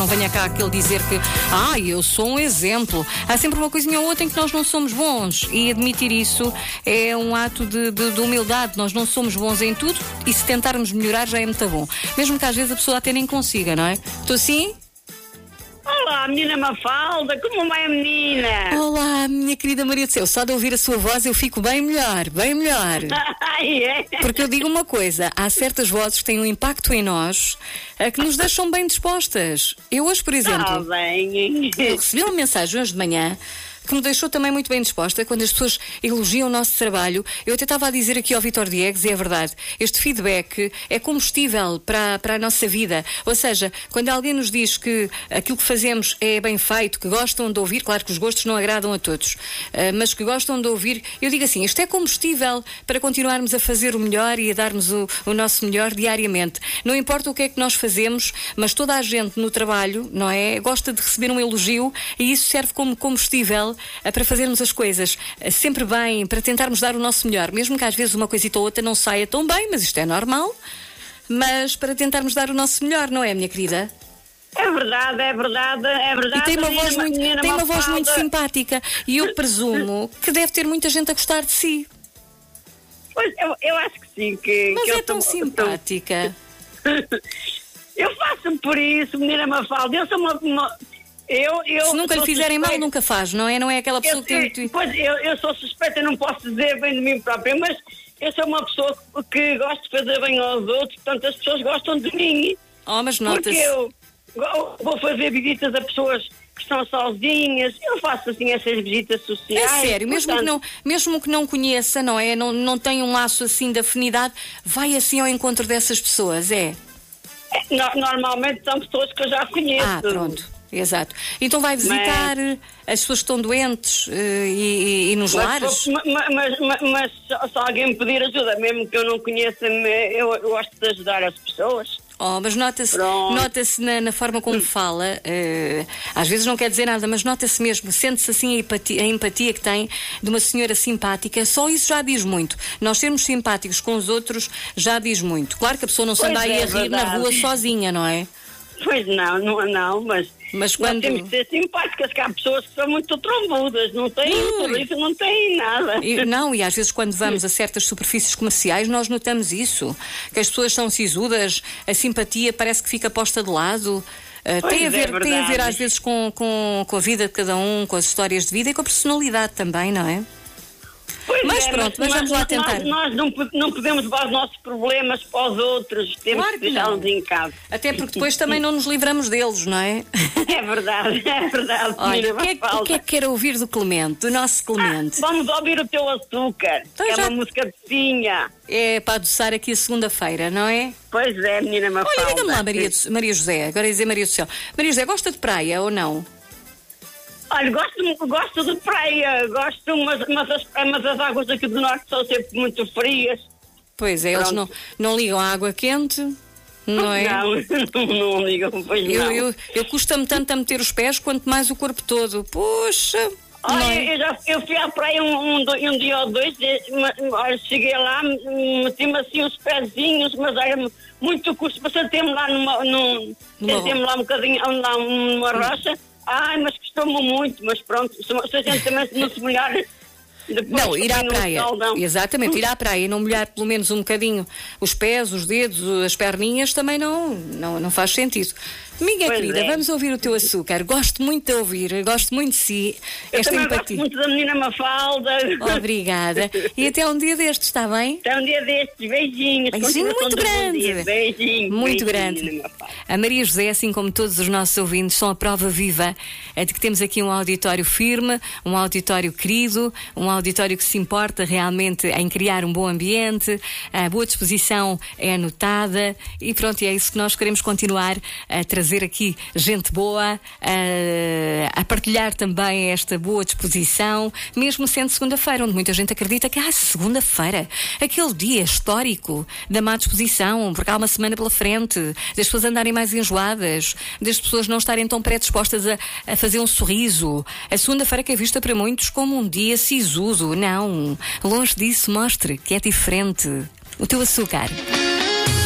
não venha cá aquele dizer que eu sou um exemplo. Há sempre uma coisinha ou outra em que nós não somos bons, e admitir isso é um ato de humildade. Nós não somos bons em tudo, e se tentarmos melhorar já é muito bom, mesmo que às vezes a pessoa até nem consiga, não é? Estou assim? Olá, menina Mafalda, como vai a menina? Olá, minha querida Maria do Céu, só de ouvir a sua voz eu fico bem melhor, bem melhor. É? Porque eu digo uma coisa, há certas vozes que têm um impacto em nós que nos deixam bem dispostas. Eu hoje, por exemplo, bem. eu recebi uma mensagem hoje de manhã que me deixou também muito bem disposta quando as pessoas elogiam o nosso trabalho. Eu até estava a dizer aqui ao Vítor Diegues, e é verdade, este feedback é combustível para a nossa vida. Ou seja, quando alguém nos diz que aquilo que fazemos é bem feito, que gostam de ouvir, claro que os gostos não agradam a todos, mas que gostam de ouvir, eu digo assim, isto é combustível para continuarmos a fazer o melhor e a darmos o nosso melhor diariamente. Não importa o que é que nós fazemos, mas toda a gente no trabalho, não é, gosta de receber um elogio, e isso serve como combustível para fazermos as coisas sempre bem, para tentarmos dar o nosso melhor, mesmo que às vezes uma coisita ou outra não saia tão bem, mas isto é normal, mas para tentarmos dar o nosso melhor, não é, minha querida? É verdade. E tem uma voz muito simpática, e eu presumo que deve ter muita gente a gostar de si. Pois, eu acho que sim. Mas é tão simpática. Eu faço por isso, menina Mafalda. Eu sou uma... Se nunca lhe fizerem mal, nunca faz, não é? Não é aquela pessoa que tem... Pois, eu sou suspeita, não posso dizer bem de mim própria, mas eu sou uma pessoa que gosta de fazer bem aos outros, portanto as pessoas gostam de mim. Mas nota-se. Porque eu vou fazer visitas a pessoas que estão sozinhas, eu faço assim essas visitas sociais. É sério, mesmo que não conheça, não é? Não tenha um laço assim de afinidade, vai assim ao encontro dessas pessoas, é? Normalmente são pessoas que eu já conheço. Pronto. Exato. Então vai visitar as pessoas que estão doentes e nos lares? Mas se alguém me pedir ajuda, mesmo que eu não conheça, eu gosto de ajudar as pessoas. Mas nota-se na forma como fala, às vezes não quer dizer nada, mas nota-se mesmo, sente-se assim a empatia que tem de uma senhora simpática. Só isso já diz muito. Nós sermos simpáticos com os outros já diz muito. Claro que a pessoa não se anda aí a rir na rua sozinha, não é? Pois não, mas quando... Nós temos que ser simpáticas, que há pessoas que são muito trombudas, não têm sorriso, não têm nada. E às vezes quando vamos a certas superfícies comerciais nós notamos isso, que as pessoas são sisudas, a simpatia parece que fica posta de lado. Tem a ver às vezes com a vida de cada um, com as histórias de vida e com a personalidade também, não é? Mas vamos lá tentar. Nós não podemos levar os nossos problemas para os outros, temos que deixá-los em casa. Até porque depois também não nos livramos deles, não é? É verdade. Olha, o que é que quer ouvir do Clemente, do nosso Clemente? Vamos ouvir o Teu Açúcar, então, que é uma música de Sinha. É para adoçar aqui a segunda-feira, não é? Pois é, menina Mafalda. Olha, diga-me lá, Maria José, agora ia dizer Maria do Céu. Maria José, gosta de praia ou não? Olha, gosto de praia, mas as águas aqui do norte são sempre muito frias. Pois é, eles não ligam à água quente, não é? Não ligam, pois não. Eu custa-me tanto a meter os pés, quanto mais o corpo todo. Poxa! Olha, eu fui à praia um dia ou dois, cheguei lá, meti-me assim os pezinhos, mas era muito custo, sentei-me lá um bocadinho, numa rocha. Mas custou-me muito, mas pronto, se a gente também não se molhar... Não, ir à praia, exatamente, ir à praia e não molhar pelo menos um bocadinho os pés, os dedos, as perninhas, também não faz sentido. Minha querida, vamos ouvir o Teu Açúcar. Gosto muito de ouvir, gosto muito de si. Eu também gosto muito da menina Mafalda. Obrigada. E até um dia destes, está bem? Até um dia destes, beijinhos. Beijinho muito grande. Beijinho. Muito grande. A Maria José, assim como todos os nossos ouvintes, são a prova viva de que temos aqui um auditório firme, um auditório querido, um auditório que se importa realmente em criar um bom ambiente, a boa disposição é notada e pronto, é isso que nós queremos continuar a trazer aqui, gente boa, a partilhar também esta boa disposição, mesmo sendo segunda-feira, onde muita gente acredita que segunda-feira, aquele dia histórico da má disposição, porque há uma semana pela frente, das pessoas andarem mais enjoadas, das pessoas não estarem tão predispostas a fazer um sorriso. A segunda-feira que é vista para muitos como um dia sisudo. Não, longe disso, mostre que é diferente. O Teu Açúcar.